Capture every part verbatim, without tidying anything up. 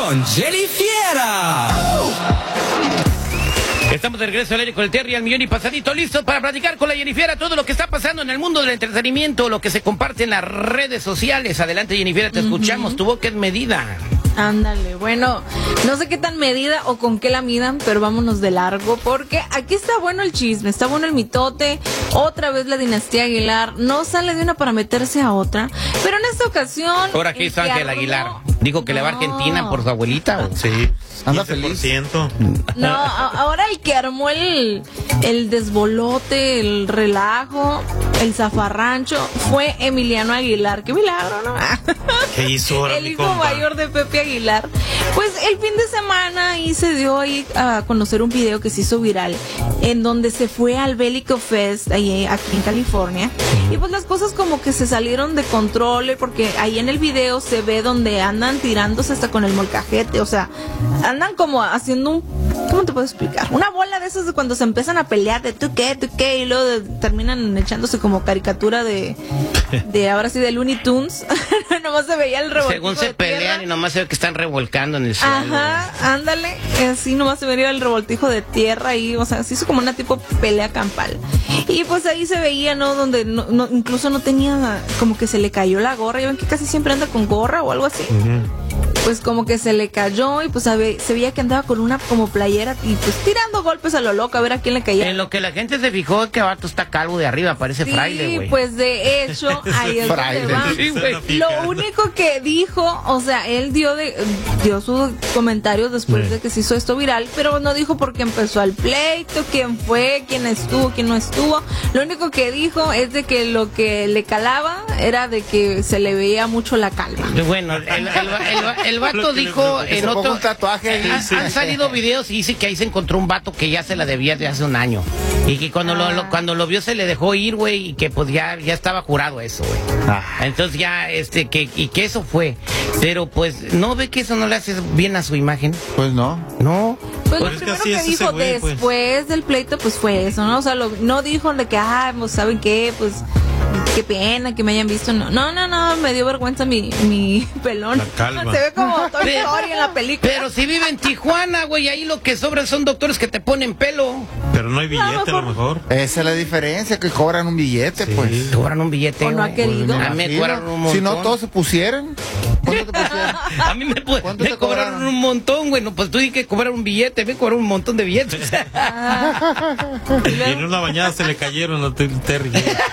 con Jennifiera. Estamos de regreso al aire con el Terry al millón y pasadito, listos para platicar con la Jennifiera todo lo que está pasando en el mundo del entretenimiento, lo que se comparte en las redes sociales. Adelante, Jennifiera, te uh-huh. escuchamos, tu boca es medida. Ándale, bueno, no sé qué tan medida o con qué la midan, pero vámonos de largo, porque aquí está bueno el chisme, está bueno el mitote. Otra vez la dinastía Aguilar no sale de una para meterse a otra, pero en esta ocasión... Ahora aquí está Ángel Aguilar, dijo que no. le va a Argentina por su abuelita. Sí, anda feliz. No, a- ahora el que armó el, el desbolote, el relajo, el zafarrancho, fue Emiliano Aguilar. ¡Qué milagro, ¿no? ¿Qué hizo ahora, el mi hijo compa? mayor de Pepe Aguilar. Pues el fin de semana ahí se dio ahí a conocer un video que se hizo viral, en donde se fue al Bélico Fest, ahí, aquí en California, y pues las cosas como que se salieron de control, porque ahí en el video se ve donde andan tirándose hasta con el molcajete, o sea, andan como haciendo un, ¿cómo te puedo explicar? Una bola de esos de cuando se empiezan a pelear de tú qué, tú qué, y luego de, terminan echándose como caricatura de, de ahora sí de Looney Tunes. Nomás se veía el revoltijo. Según se de pelean tierra. y nomás se ve que están revolcando en el suelo. Ajá, ándale, así nomás se veía el revoltijo de tierra ahí, o sea, se hizo como una tipo pelea campal. Y pues ahí se veía, ¿no? Donde no, no, incluso no tenía, como que se le cayó la gorra, ya ven que casi siempre anda con gorra o algo así. Uh-huh. Pues como que se le cayó y pues se veía que andaba con una como playera y pues tirando golpes a lo loco a ver a quién le caía. En lo que la gente se fijó es que Vato está calvo de arriba, parece sí, fraile, güey. Sí, pues de hecho, ahí es donde va. Sí, güey. Lo único que dijo, o sea, él dio de dio sus comentarios después sí. de que se hizo esto viral, pero no dijo por qué empezó el pleito, quién fue, quién estuvo, quién no estuvo. Lo único que dijo es de que lo que le calaba era de que se le veía mucho la calva. Bueno, el, el, el, el, el vato dijo en otro un tatuaje. Han, sí. han salido videos y dice que ahí se encontró un vato que ya se la debía de hace un año y que cuando ah. lo, lo cuando lo vio se le dejó ir, güey, y que pues ya ya estaba jurado eso, güey. Ah. Entonces ya este que y que eso fue, pero pues no ve que eso no le hace bien a su imagen. Pues no. No. Pues, pues lo primero que, que dijo güey, después pues. del pleito pues fue eso, ¿no? O sea, lo, no dijo de que ah, pues saben qué, pues qué pena que me hayan visto. No, no, no, no me dio vergüenza mi, mi pelón. Se ve como Toy Story en la película. Pero si vive en Tijuana, güey, ahí lo que sobra son doctores que te ponen pelo. Pero no hay billete, a lo mejor. Esa es la diferencia, que cobran un billete, sí. pues. Cobran un billete. O no ha querido. A mí me cobran un montón. Si no, todos se pusieran. ¿Cuánto te pusieron? A mí me, me cobraron, cobraron un montón, güey. No, pues tú dijiste que cobrar un billete, me cobraron un montón de billetes. Y en una bañada se le cayeron los Terry.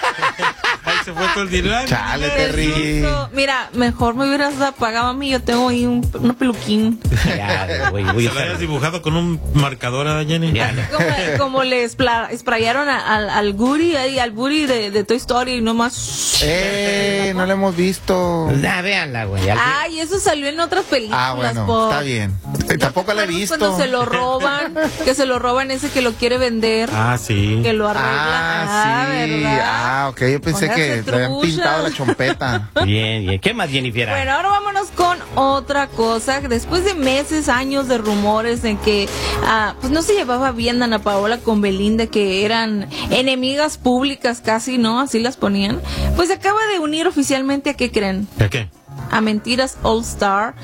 Ahí se fue todo el dinero. Chale, Terry. Mira, mejor me hubieras pagado a mí. Yo tengo ahí un, un peluquín. Ya, güey, voy a se lo hayas dibujado con un marcador a Jenny. Como, como le sprayaron al, al Guri, ahí, al Guri de, de Toy Story y nomás. ¡Eh! No lo hemos visto. Ya, véanla, güey. Ay, eso salió en otras películas. Ah, bueno, por... está bien. Tampoco la he visto. Cuando se lo roban, que se lo roban ese que lo quiere vender. Ah, sí. Que lo arregla. Ah, ah sí. ¿verdad? Ah, ok. Yo pensé Póngase que le habían pintado la chompeta. Bien, bien. ¿Qué más, Jennifer? Bueno, ahora vámonos con otra cosa. Después de meses, años de rumores en que ah, pues no se llevaba bien Dana Paola con Belinda, que eran enemigas públicas casi, ¿no? Así las ponían. Pues se acaba de unir oficialmente, ¿a qué creen? ¿A qué? A Mentiras All Star.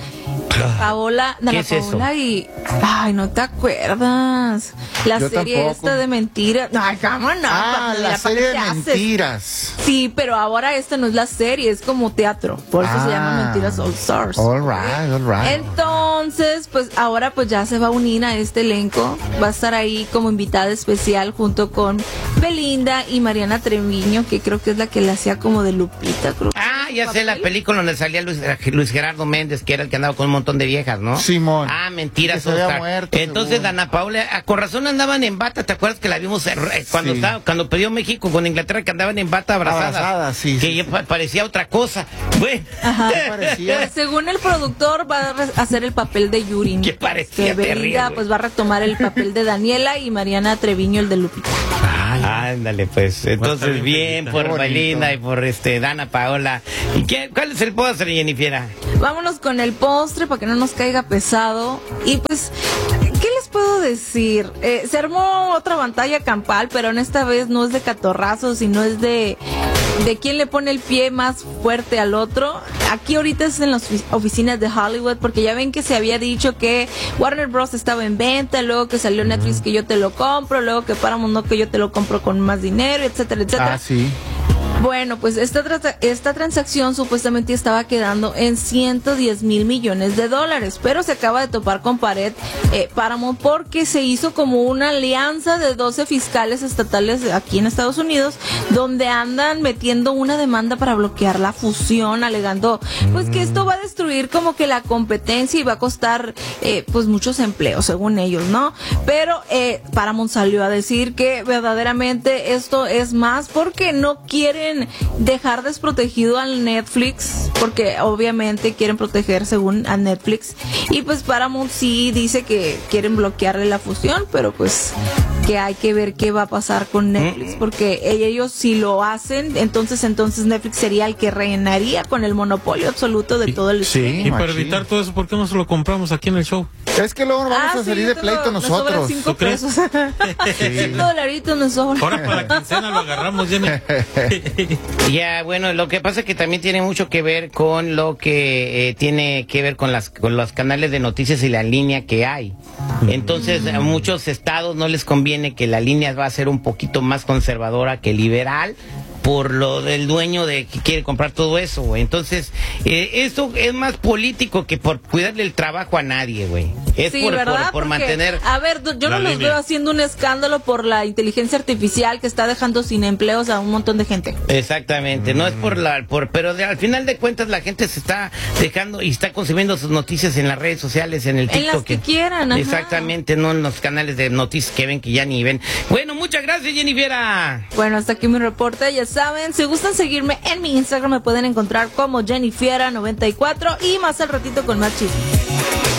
Paola, Dana ¿Qué es Paola eso? y ay, no te acuerdas la Yo serie tampoco. esta de mentiras. Ay, cómo no. Ah, la, la serie de mentiras. Sí, pero ahora esta no es la serie, es como teatro, por eso ah, se llama Mentiras All Stars. All right, all right. Entonces, pues ahora pues ya se va a unir a este elenco, va a estar ahí como invitada especial junto con Belinda y Mariana Treviño, que creo que es la que le hacía como de Lupita, creo. Ah, ya sé, la película donde salía Luis, Luis Gerardo Méndez, que era el que andaba con un montón de viejas, ¿no? Simón. Ah, Mentiras. Que se había muerto, Entonces, seguro. Dana Paola, ah, con razón andaban en bata, ¿te acuerdas que la vimos eh, cuando Sí. estaba, cuando perdió México con Inglaterra, que andaban en bata abrazadas? Abrazadas, sí, Que sí, ya sí. pa- parecía otra cosa. Bueno. Ajá. parecía? Pues, según el productor va a re- hacer el papel de Yuri. ¿Qué parecía? Que Belinda Terrible. pues va a retomar el papel de Daniela y Mariana Treviño el de Lupita. Ándale, pues. Entonces, bien bien, por bonito. Belinda y por este Dana Paola. ¿Y qué, cuál es el postre, Jennifer? Vámonos con el postre para que no nos caiga pesado. Y pues, ¿qué les puedo decir? Eh, se armó otra batalla campal, pero en esta vez no es de catorrazos, sino es de de quién le pone el pie más fuerte al otro. Aquí ahorita es en las oficinas de Hollywood, porque ya ven que se había dicho que Warner Bros. Estaba en venta, luego que salió Netflix que yo te lo compro, luego que Paramount no, que yo te lo compro con más dinero, etcétera, etcétera. Ah, sí. Bueno, pues esta, tra- esta transacción supuestamente estaba quedando en ciento diez mil millones de dólares, pero se acaba de topar con pared eh, Paramount, porque se hizo como una alianza de doce fiscales estatales aquí en Estados Unidos, donde andan metiendo una demanda para bloquear la fusión, alegando pues que esto va a destruir como que la competencia y va a costar eh, pues muchos empleos, según ellos, ¿no? Pero eh, Paramount salió a decir que verdaderamente esto es más porque no quieren dejar desprotegido al Netflix, porque obviamente quieren proteger según a Netflix, y pues Paramount sí dice que quieren bloquearle la fusión, pero pues que hay que ver qué va a pasar con Netflix, porque ellos si lo hacen, entonces entonces Netflix sería el que reinaría con el monopolio absoluto de todo el sí, y para evitar todo eso, ¿por qué no se lo compramos aquí en el show? Es que luego vamos ah, a salir sí, de pleito lo, nosotros. cinco ¿Tú crees? pesos. Cinco dolaritos me sobran. Ahora para la quincena lo agarramos, Jenny. Ya, bueno, lo que pasa es que también tiene mucho que ver con lo que eh, tiene que ver con las con los canales de noticias y la línea que hay. Entonces, a muchos estados no les conviene que la línea va a ser un poquito más conservadora que liberal, por lo del dueño de que quiere comprar todo eso, güey. Entonces, eh, esto es más político que por cuidarle el trabajo a nadie, güey. Es Sí, por, ¿verdad? por, por Porque, mantener... a ver, yo la no los línea. veo haciendo un escándalo por la inteligencia artificial que está dejando sin empleos a un montón de gente. Exactamente, no es por la... por pero de- al final de cuentas la gente se está dejando y está consumiendo sus noticias en las redes sociales, en el En TikTok. las que quieran, ajá. Exactamente, no en los canales de noticias que ven que ya ni ven. Bueno, muchas gracias, Jennifer. Bueno, hasta aquí mi reporte. Ya saben, si gustan seguirme en mi Instagram, me pueden encontrar como Jennifiera noventa y cuatro y más al ratito con más chismes.